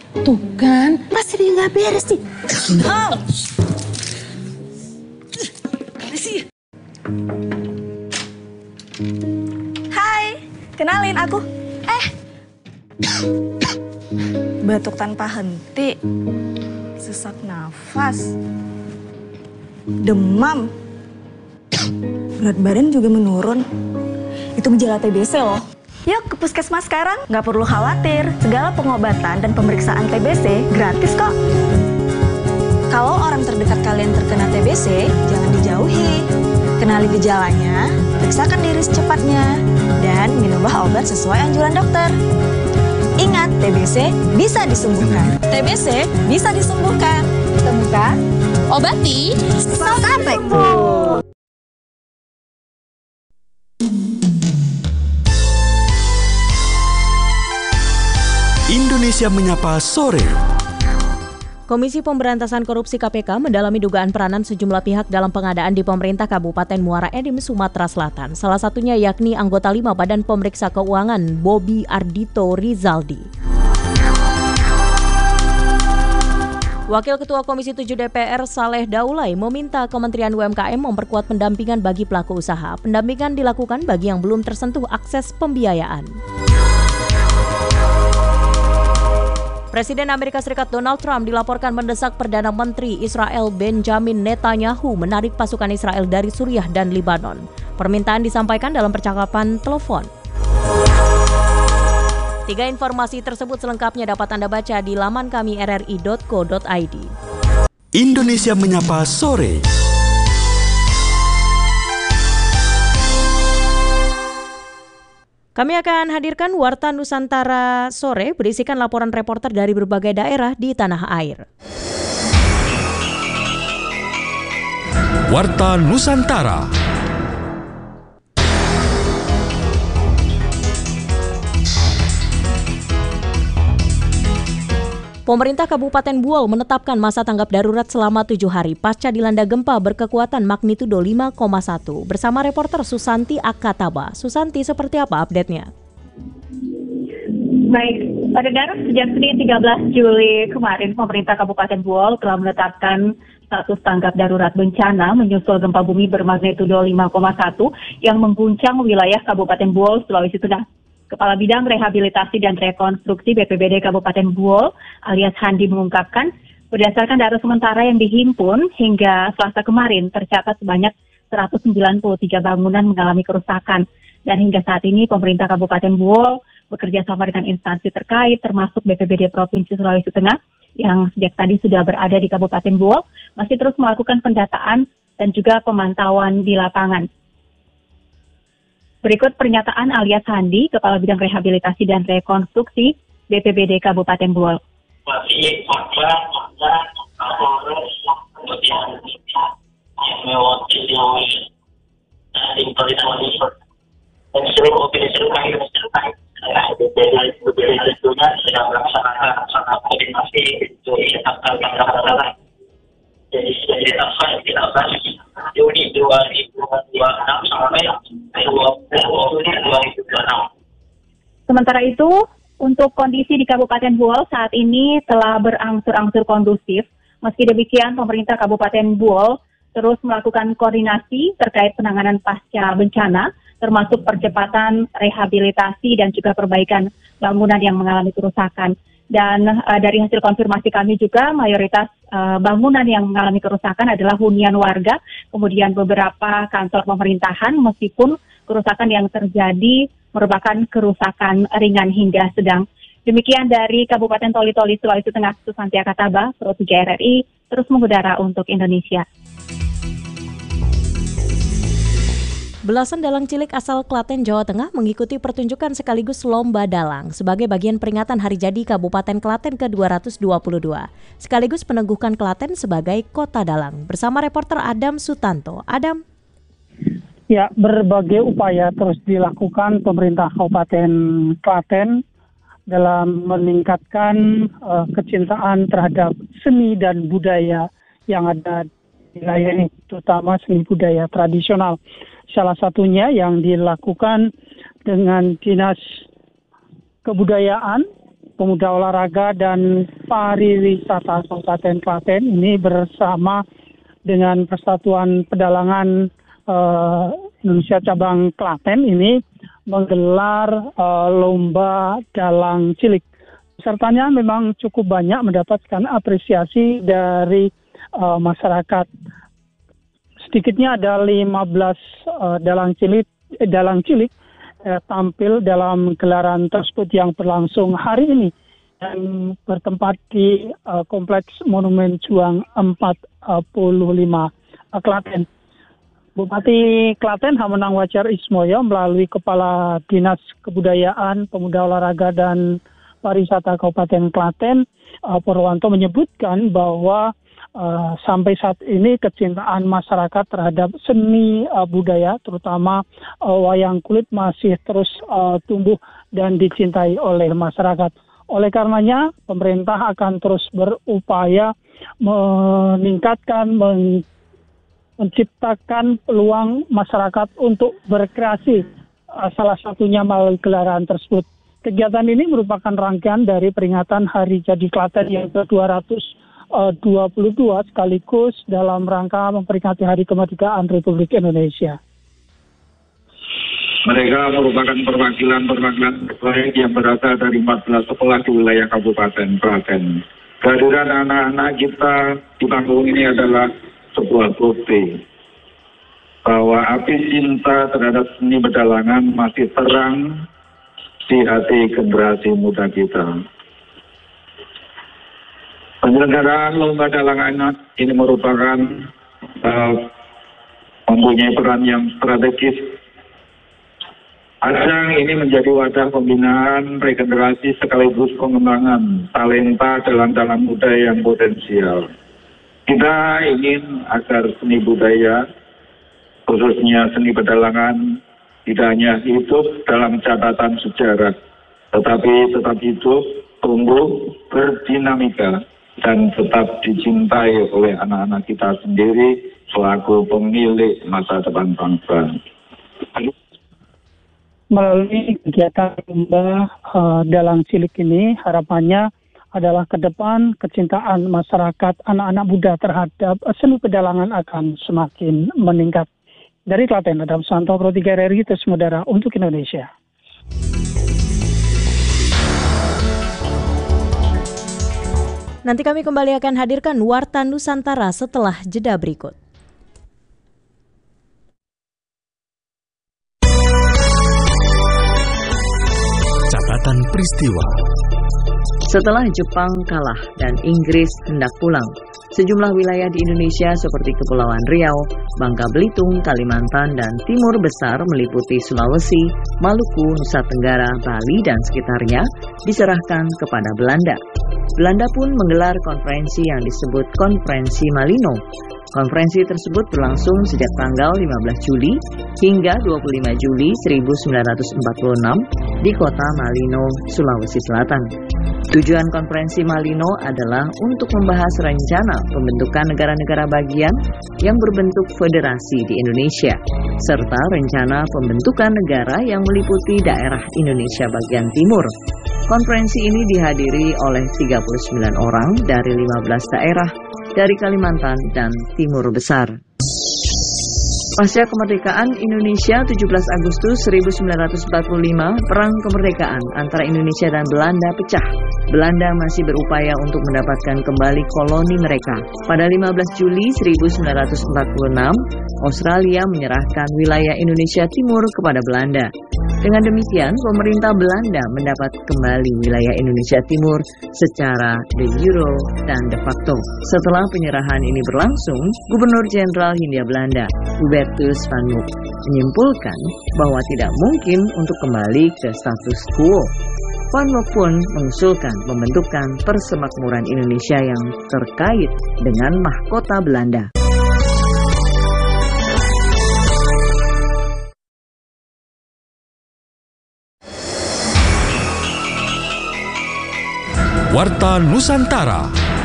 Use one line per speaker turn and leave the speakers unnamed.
Tuh kan, pasti dia nggak beres nih.
Oh. Sih. Hai, kenalin aku. Batuk tanpa henti, sesak nafas, demam, berat badan juga menurun. Itu gejala TBC loh. Yuk ke puskesmas sekarang, nggak perlu khawatir. Segala pengobatan dan pemeriksaan TBC gratis kok. Kalau orang terdekat kalian terkena TBC, jangan dijauhi. Kenali gejalanya, periksakan diri secepatnya, dan minumlah obat sesuai anjuran dokter. Ingat, TBC bisa disembuhkan. TBC bisa disembuhkan. Temukan,
obati,
sampai sembuh.
Indonesia Menyapa Sore.
Komisi Pemberantasan Korupsi KPK mendalami dugaan peranan sejumlah pihak dalam pengadaan di pemerintah Kabupaten Muara Enim, Sumatera Selatan. Salah satunya yakni anggota 5 Badan Pemeriksa Keuangan, Bobi Ardito Rizaldi. Wakil Ketua Komisi 7 DPR Saleh Daulay meminta Kementerian UMKM memperkuat pendampingan bagi pelaku usaha. Pendampingan dilakukan bagi yang belum tersentuh akses pembiayaan. Presiden Amerika Serikat Donald Trump dilaporkan mendesak Perdana Menteri Israel Benjamin Netanyahu menarik pasukan Israel dari Suriah dan Lebanon. Permintaan disampaikan dalam percakapan telepon. 3 informasi tersebut selengkapnya dapat Anda baca di laman kami rri.co.id.
Indonesia Menyapa Sore.
Kami akan hadirkan Warta Nusantara Sore berisikan laporan reporter dari berbagai daerah di tanah air.
Warta Nusantara.
Pemerintah Kabupaten Buol menetapkan masa tanggap darurat selama 7 hari pasca dilanda gempa berkekuatan magnitudo 5,1. Bersama reporter Susanti Akataba. Susanti, seperti apa update-nya?
Baik, pada sejak Senin 13 Juli kemarin, pemerintah Kabupaten Buol telah menetapkan status tanggap darurat bencana menyusul gempa bumi bermagnitudo 5,1 yang mengguncang wilayah Kabupaten Buol, Sulawesi Tengah. Kepala Bidang Rehabilitasi dan Rekonstruksi BPBD Kabupaten Buol, alias Handi, mengungkapkan, berdasarkan data sementara yang dihimpun hingga Selasa kemarin, tercatat sebanyak 193 bangunan mengalami kerusakan. Dan hingga saat ini, pemerintah Kabupaten Buol bekerja sama dengan instansi terkait, termasuk BPBD Provinsi Sulawesi Tengah, yang sejak tadi sudah berada di Kabupaten Buol, masih terus melakukan pendataan dan juga pemantauan di lapangan. Berikut pernyataan alias Handi, Kepala Bidang Rehabilitasi dan Rekonstruksi BPBD Kabupaten Buol.
Masih ada harus kemudian melewati dan seluruh opini terkait BPBD juga sedang melaksanakan koordinasi untuk menetapkan tanggal. Jadi sudah ditetapkan kita Juni 2026 sampai 20 Juni 2026.
Sementara itu, untuk kondisi di Kabupaten Buol saat ini telah berangsur-angsur kondusif. Meski demikian, pemerintah Kabupaten Buol terus melakukan koordinasi terkait penanganan pasca bencana, termasuk percepatan rehabilitasi dan juga perbaikan bangunan yang mengalami kerusakan. Dan dari hasil konfirmasi kami juga, mayoritas bangunan yang mengalami kerusakan adalah hunian warga, kemudian beberapa kantor pemerintahan, meskipun kerusakan yang terjadi merupakan kerusakan ringan hingga sedang. Demikian dari Kabupaten Toli-Toli, Sulawesi Tengah, Susanti Akataba, Pro 3 RRI, terus mengudara untuk Indonesia.
Belasan dalang cilik asal Klaten, Jawa Tengah mengikuti pertunjukan sekaligus lomba dalang sebagai bagian peringatan Hari Jadi Kabupaten Klaten ke-222, sekaligus meneguhkan Klaten sebagai kota dalang. Bersama reporter Adam Sutanto. Adam.
Ya, berbagai upaya terus dilakukan pemerintah Kabupaten Klaten dalam meningkatkan kecintaan terhadap seni dan budaya yang ada di wilayah ini, terutama seni budaya tradisional. Salah satunya yang dilakukan dengan Dinas Kebudayaan, Pemuda Olahraga dan Pariwisata Kabupaten Klaten ini bersama dengan Persatuan Pedalangan Indonesia Cabang Klaten ini menggelar lomba dalang cilik. Pesertanya memang cukup banyak mendapatkan apresiasi dari masyarakat. Sedikitnya ada 15 dalang cilik tampil dalam gelaran tersebut yang berlangsung hari ini dan bertempat di Kompleks Monumen Juang 45 Klaten. Bupati Klaten Hamenang Wajar Ismoyo melalui Kepala Dinas Kebudayaan, Pemuda Olahraga dan Pariwisata Kabupaten Klaten, Purwanto menyebutkan bahwa sampai saat ini kecintaan masyarakat terhadap seni budaya, terutama wayang kulit, masih terus tumbuh dan dicintai oleh masyarakat. Oleh karenanya, pemerintah akan terus berupaya meningkatkan, menciptakan peluang masyarakat untuk berkreasi, salah satunya melalui gelaran tersebut. Kegiatan ini merupakan rangkaian dari peringatan Hari Jadi Klaten yang ke-222 sekaligus dalam rangka memperingati Hari Kemerdekaan Republik Indonesia.
Mereka merupakan perwakilan terbaik yang berasal dari 14 sekolah di wilayah Kabupaten Klaten. Kehadiran anak-anak kita di panggung ini adalah sebuah bukti bahwa api cinta terhadap seni pedalangan masih terang di hati generasi muda kita. Penyelenggaraan lomba dalangan ini merupakan mempunyai peran yang strategis. Ajang ini menjadi wadah pembinaan, regenerasi sekaligus pengembangan talenta dalang-dalang muda yang potensial. Kita ingin agar seni budaya, khususnya seni pedalangan, tidak hanya hidup dalam catatan sejarah, tetapi tetap hidup, tumbuh, berdinamika, dan tetap dicintai oleh anak-anak kita sendiri selaku pemilik masa depan bangsa.
Melalui kegiatan lomba dalang cilik ini, harapannya adalah ke depan kecintaan masyarakat anak-anak muda terhadap seni pedalangan akan semakin meningkat. Dari Klaten, Adam Santo, Pro 3 RRI, Tes Mudara untuk Indonesia.
Nanti kami kembali akan hadirkan Warta Nusantara setelah jeda berikut.
Catatan peristiwa.
Setelah Jepang kalah dan Inggris hendak pulang, sejumlah wilayah di Indonesia seperti Kepulauan Riau, Bangka Belitung, Kalimantan, dan Timur Besar meliputi Sulawesi, Maluku, Nusa Tenggara, Bali, dan sekitarnya diserahkan kepada Belanda. Belanda pun menggelar konferensi yang disebut Konferensi Malino. Konferensi tersebut berlangsung sejak tanggal 15 Juli hingga 25 Juli 1946 di kota Malino, Sulawesi Selatan. Tujuan konferensi Malino adalah untuk membahas rencana pembentukan negara-negara bagian yang berbentuk federasi di Indonesia, serta rencana pembentukan negara yang meliputi daerah Indonesia bagian timur. Konferensi ini dihadiri oleh 39 orang dari 15 daerah dari Kalimantan dan Timur Besar. Pasca kemerdekaan Indonesia 17 Agustus 1945, perang kemerdekaan antara Indonesia dan Belanda pecah. Belanda masih berupaya untuk mendapatkan kembali koloni mereka. Pada 15 Juli 1946, Australia menyerahkan wilayah Indonesia Timur kepada Belanda. Dengan demikian, pemerintah Belanda mendapat kembali wilayah Indonesia Timur secara de jure dan de facto. Setelah penyerahan ini berlangsung, Gubernur Jenderal Hindia Belanda, Hubertus van Mook, menyimpulkan bahwa tidak mungkin untuk kembali ke status quo. Van Mook pun mengusulkan pembentukan Persemakmuran Indonesia yang terkait dengan mahkota Belanda.
Warta Nusantara.